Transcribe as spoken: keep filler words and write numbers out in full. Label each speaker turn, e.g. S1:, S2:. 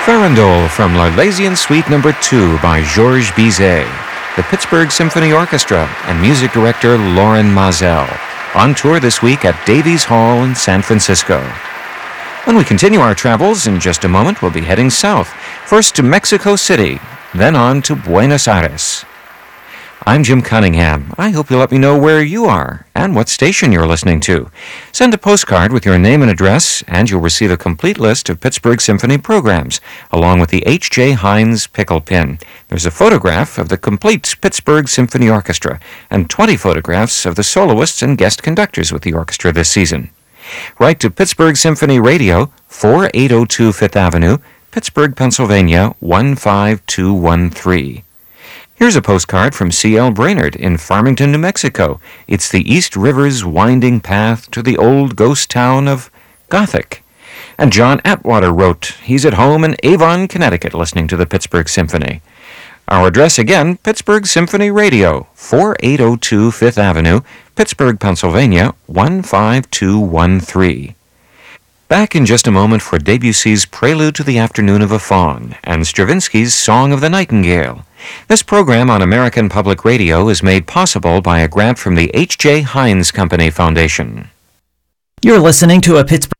S1: Farandole from L'Arlésienne Suite Number two by Georges Bizet, the Pittsburgh Symphony Orchestra, and music director Loren Maazel, on tour this week at Davies Hall in San Francisco. When we continue our travels, in just a moment we'll be heading south, first to Mexico City, then on to Buenos Aires. I'm Jim Cunningham. I hope you'll let me know where you are and what station you're listening to. Send a postcard with your name and address, and you'll receive a complete list of Pittsburgh Symphony programs, along with the H J Heinz pickle pin. There's a photograph of the complete Pittsburgh Symphony Orchestra and twenty photographs of the soloists and guest conductors with the orchestra this season. Write to Pittsburgh Symphony Radio, forty-eight oh two Fifth Avenue, Pittsburgh, Pennsylvania, one five two one three. Here's a postcard from C L Brainerd in Farmington, New Mexico. It's the East River's winding path to the old ghost town of Gothic. And John Atwater wrote, he's at home in Avon, Connecticut, listening to the Pittsburgh Symphony. Our address again, Pittsburgh Symphony Radio, forty-eight oh two Fifth Avenue, Pittsburgh, Pennsylvania, one five two one three. Back in just a moment for Debussy's Prelude to the Afternoon of a Faun and Stravinsky's Song of the Nightingale. This program on American Public Radio is made possible by a grant from the H J Heinz Company Foundation.
S2: You're listening to a Pittsburgh